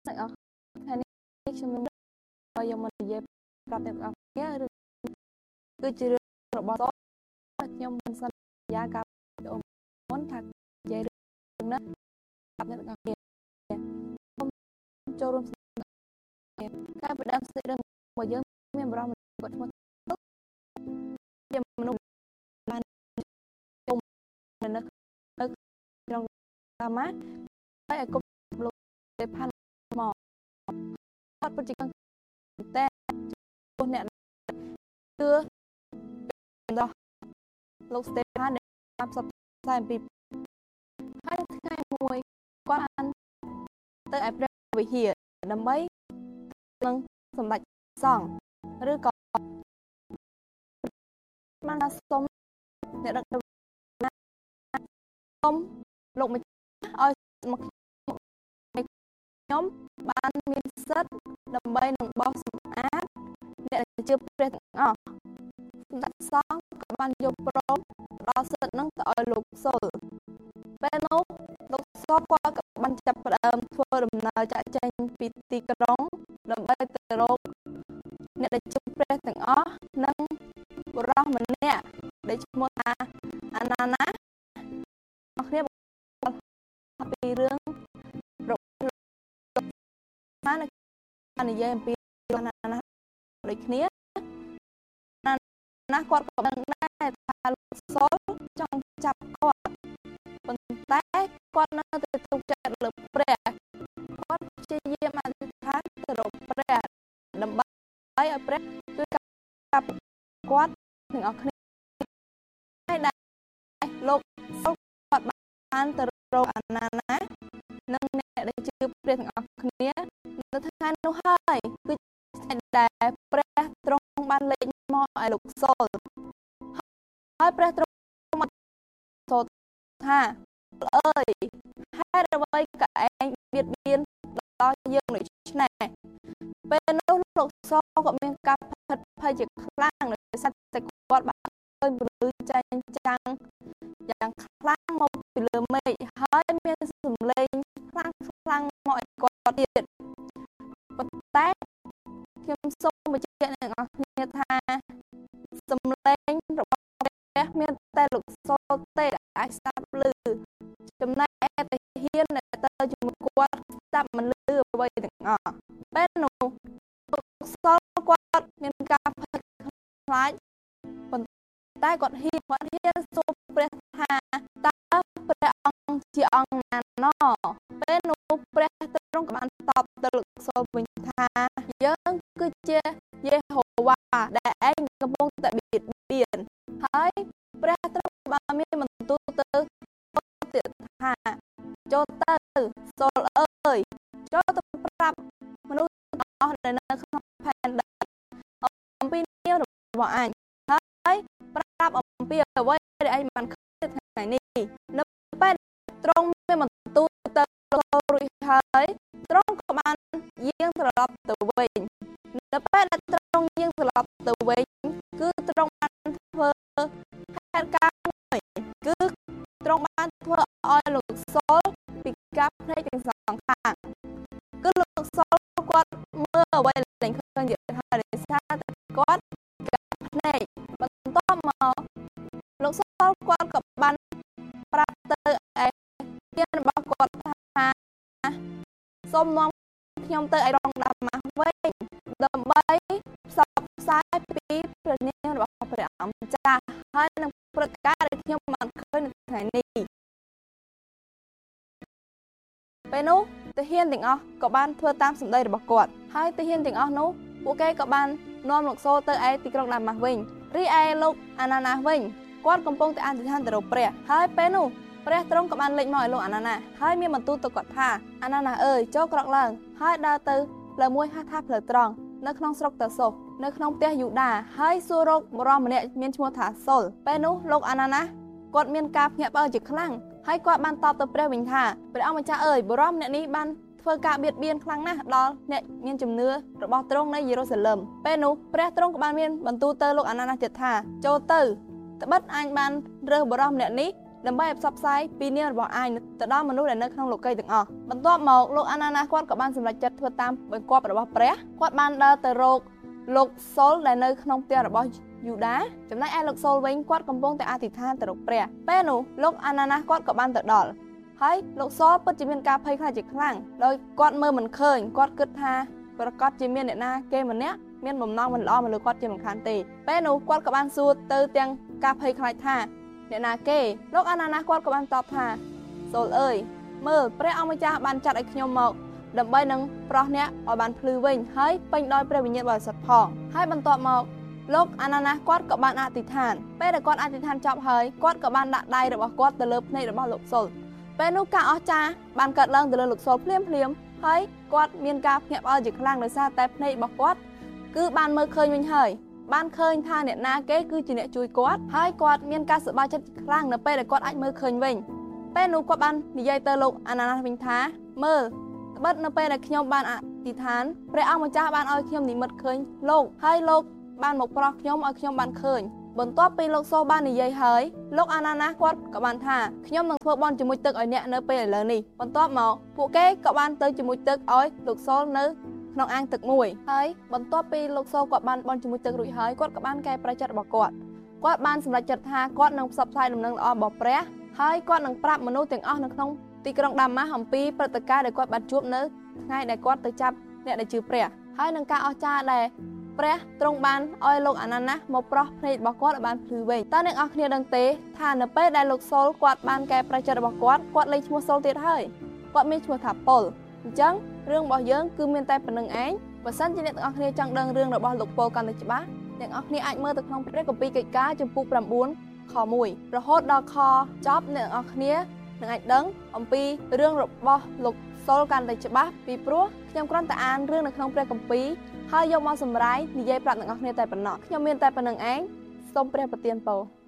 ទាំងអស់ថ្ងៃនេះខ្ញុំនឹងឲ្យយកមកនិយាយប្រាប់អ្នកទាំងអស់គ្នាគឺជារឿងរបស់ខ្ញុំមិនសន្យាកាលពីអូនមុនថានិយាយរឿងនេះប្រាប់អ្នកទាំងអស់គ្នាខ្ញុំចូលរួមកាលពីដើមស្ដីរឿងរបស់យើងមានបរិយាគាត់ឈ្មោះជាមនុស្សបានជុំនៅក្នុងតាម៉ាហើយឲ្យគុំលោកទេផាន់មកគាត់ពិតជាតែពួកអ្នកគឺដល់លោកស្ទេផានបានផ្សព្វផ្សាយអំពីហើយថ្ងៃមួយគាត់បានទៅឯព្រះវិហារដើម្បីនឹងសម្ដេចសង្ឃឬក៏បានសុំអ្នកដឹកនាំសុំលោកម្ចាស់ឲ្យមកខ្ញុំបានមានសិទ្ធិដើម្បីនឹងបោសសម្អាតអ្នកជឿព្រះទាំងអស់សម្ដេចសង្ឃក៏បានយកព្រមដល់សិទ្ធិនឹងទៅឲ្យលោកសុលពេលនោះលោកសុលគាត់ក៏បានចាប់ផ្ដើមធ្វើដំណើរចាក់ចែងពីទីក្រុងដើម្បីទៅរកអ្នកដែលជឿព្រះទាំងអស់និងបុរសម្នាក់ដែលឈ្មោះថាអាណាណាអ្នកគ្នាពីរឿងរបស់ណានិយាយអំពីអាណាណាដូចគ្នាណាគាត់ក៏ដឹងដែរថាលោកសុលចង់ចាប់គាត់ប៉ុន្តែគាត់នៅតែទុកចិត្តលើព្រះគាត់ព្យាយាមអធិដ្ឋានទៅរកព្រះដើម្បីឲ្យព្រះជួយកាប់គាត់ទាំងអស់គ្នាហើយដែរលោកសុលគាត់បានទៅរកអាណាណានិងអ្នកដែលជឿព្រះទាំងអស់គ្នានៅថ្ងៃនោះហើយគឺថ្ងៃដែលព្រះទ្រង់បានលេចមកឲ្យលោកសុលហើយព្រះទ្រង់មកសូត្រថាអើយហេតុអ្វីក៏ឯងបៀតបៀនដល់យើងដូច្នេះពេលនោះលោកសុលក៏មានការផិតភ័យជាខ្លាំងដោយសារតែគាត់បានឃើញពលឺចែងចាំងយ៉ាងខ្លាំងមកពីលើមេឃហើយមានសំឡេងខ្លាំងមកឲ្យគាត់ទៀតប៉ុន្តែខ្ញុំសូមបញ្ជាក់អ្នកនរគ្នាថាសំឡេងរបស់ព្រះមានតែលោកសុលទេអាចស្ដាប់ឮចំណែកឯតាហ៊ានដែលទៅជាមួយគាត់ស្ដាប់មិនឮអ្វីទាំងអស់ពេលនោះលោកសុលគាត់មានការភ័យខ្លាចប៉ុន្តែគាត់ហ៊ានសួរព្រះថាតើព្រះអង្គជាអង្គណាណោពេលនោះព្រះទ្រង់ក៏បានតបទៅលោកសុលវិញថាយើងគឺជាយេហូវ៉ាដែលឯងកំពុងតែបៀតបៀនហើយព្រះទ្រង់បានមានបន្ទូលទៅទៀតថាចូលទៅសុលអើយចូលទៅប្រាប់មនុស្សទាំងអស់ដែលនៅក្នុងផែនដីអំពីនាមរបស់អញហើយប្រាប់អំពីអ្វីដែលឯងបានឃើញថ្ងៃនេះនៅពេលទ្រង់មានបន្ទូលទៅរួចហើយទ្រង់ក៏បានយាងត្រឡប់ទៅវិញនៅពេលដែលទ្រង់យាងត្រឡប់ទៅវិញគឺទ្រង់បានធ្វើហេតុការណ៍មួយគឺទ្រង់បានធ្វើឲ្យលោកសុលពិការភ្នែកទាំងសងខាងគឺលោកសុលគាត់មើលអ្វីលែងឃើញទៀតហើយដោយសារតែគាត់ពិការភ្នែកបន្ទាប់មកលោកសុលគាត់ក៏បានប្រាប់ទៅឯទានរបស់គាត់ថាសូមនាំខ្ញុំទៅឯរងដាម៉ាស់វិញដើម្បីផ្សព្វផ្សាយពីព្រះនាមរបស់ព្រះអង្គម្ចាស់ហើយនឹងព្រឹត្តិការណ៍ដែលខ្ញុំបានឃើញនៅថ្ងៃនេះពេលនោះទាហានទាំងអស់ក៏បានធ្វើតាមសម្ដីរបស់គាត់ហើយទាហានទាំងអស់នោះពួកគេក៏បាននាំលោកសូលទៅឯទីក្រុងដាម៉ាស់វិញរីឯលោកអាណាណាវិញគាត់កំពុងតែអធិដ្ឋានទៅរកព្រះហើយពេលនោះព្រះទ្រង់ក៏បានលេចមកឲ្យលោកអាណាណាហើយមានបន្ទូលទៅគាត់ថាអាណាណាអើយចូលក្រោកឡើងហើយដើរទៅផ្លូវមួយហៅថាផ្លូវត្រង់នៅក្នុងស្រុកតាសូសនៅក្នុងផ្ទះយូដាហើយសួររកបុរសម្នាក់មានឈ្មោះថាសុលពេលនោះលោកអាណាណាគាត់មានការភ្ញាក់ផ្អើលជាខ្លាំងហើយគាត់បានតបទៅព្រះវិញថាព្រះអង្គម្ចាស់អើយបុរសម្នាក់នេះបានធ្វើការបៀតបៀនខ្លាំងណាស់ដល់អ្នកមានជំនឿរបស់ទ្រង់នៅយេរូសាឡឹមពេលនោះព្រះទ្រង់ក៏បានមានបន្ទូលទៅលោកអាណាណាទៀតថាចូលទៅត្បិតអញបានរើសបុរសម្នាក់នេះដើម្បីឲ្យផ្សព្វផ្សាយពីនាមរបស់ឯងទៅដល់មនុស្សដែលនៅក្នុងលោកីយ៍ទាំងអស់បន្ទាប់មកលោកអាណាណាគាត់ក៏បានសម្រេចចិត្តធ្វើតាមបង្គាប់របស់ព្រះគាត់បានដើរទៅរកលោកសូលដែលនៅក្នុងផ្ទះរបស់យូដាចំណែកឯលោកសូលវិញគាត់កំពុងតែអធិដ្ឋានទៅរកព្រះពេលនោះលោកអាណាណាគាត់ក៏បានទៅដល់ហើយលោកសូលពិតជាមានការភ័យខ្លាចជាខ្លាំងដោយគាត់មើលមិនឃើញគាត់គិតថាប្រកាសជាមានអ្នកណាគេម្នាក់មានបំណងមិនល្អមកលើគាត់ជាមិនខានទេពេលនោះគាត់ក៏បានសួរទៅទាំងការភ័យខ្លាចថាអ្នកណាគេលោកអាណាណាគាត់ក៏បានតបថាសូលអើយមើលព្រះអង្គម្ចាស់បានចាត់ឲ្យខ្ញុំមកដើម្បីនឹងប្រោះអ្នកឲ្យបានភ្លឺវិញហើយពេញដោយព្រះវិញ្ញាណបរិសុទ្ធផងហើយបន្ទាប់មកលោកអាណាណាគាត់ក៏បានអធិដ្ឋានពេលដែលគាត់អធិដ្ឋានចប់ហើយគាត់ក៏បានដាក់ដៃរបស់គាត់ទៅលើភ្នែករបស់លោកសូលពេលនោះការអស្ចារ្យបានកើតឡើងទៅលើលោកសូលភ្លាមហើយគាត់មានការភ្ញាក់ផ្អើលជាខ្លាំងដោយសារតែភ្នែករបស់គាត់គឺបានមើលឃើញវិញហើយបានឃើញថាអ្នកណាគេគឺជាអ្នកជួយគាត់ហើយគាត់មានការសប្បាយចិត្តខ្លាំងនៅពេលដែលគាត់អាចមើលឃើញវិញពេលនោះគាត់បាននិយាយទៅលោកអាណាណាវិញថាមើលត្បិតនៅពេលដែលខ្ញុំបានអធិដ្ឋានព្រះអង្គម្ចាស់បានឲ្យខ្ញុំនិមិត្តឃើញលោកហើយលោកបានមកប្រោះខ្ញុំឲ្យខ្ញុំបានឃើញបន្ទាប់ពីលោកសូលបាននិយាយហើយលោកអាណាណាគាត់ក៏បានថាខ្ញុំនឹងធ្វើបន់ជាមួយទឹកឲ្យអ្នកនៅពេលឥឡូវនេះបន្ទាប់មកពួកគេក៏បានទៅជាមួយទឹកឲ្យលោកសូលនៅក្នុងអាងទឹកមួយហើយបន្ទាប់ពីលោកសូលគាត់បានបន់ជាមួយទឹករួចហើយគាត់ក៏បានកែប្រែចិត្តរបស់គាត់បានសម្រេចចិត្តថាគាត់នឹងផ្សព្វផ្សាយដំណឹងល្អរបស់ព្រះហើយគាត់នឹងប្រាប់មនុស្សទាំងអស់នៅក្នុងទីក្រុងដាម៉ាស់អំពីព្រឹត្តិការណ៍ដែលគាត់បានជួបនៅថ្ងៃដែលគាត់ទៅចាប់អ្នកដែលជឿព្រះហើយនឹងការអស្ចារ្យដែលព្រះទ្រង់បានឲ្យលោកអាណាណាមកប្រោះភ្នែករបស់គាត់ឲ្យបានភ្លឺវិញតើអ្នកនរគ្នាដឹងទេថានៅពេលដែលលោកសូលគាត់បានកែប្រែចិត្តរបស់គាត់លេងឈ្មោះសូលទៀតហើយគាត់មានឈ្មោះថាប៉ុលអញ្ចឹងរឿងរបស់យើងគឺមានតែប៉ុណ្្នឹងឯងបើសិនជាអ្នកទាំងអស់គ្នាចង់ដឹងរឿងរបស់លោកប៉ុលកាន់តែច្បាស់អ្នកនរគ្នាអាចមើលទៅក្នុងព្រះគម្ពីរកិច្ចការចំពោះ9ខ1រហូតដល់ខចប់អ្នកទាំងអស់គ្នានឹងអាចដឹងអំពីរឿងរបស់លោកសូលកាន់តែច្បាស់ពីព្រោះខ្ញុំគ្រាន់តែអានរឿងនៅក្នុងព្រះគម្ពីរហើយយកមកសម្រាយនិយាយប្រាប់អ្នកនរគ្នាតែប៉ុណ្ណោះខ្ញុំមានតែប៉ុណ្្នឹងឯងសូមព្រះប្រទានពរ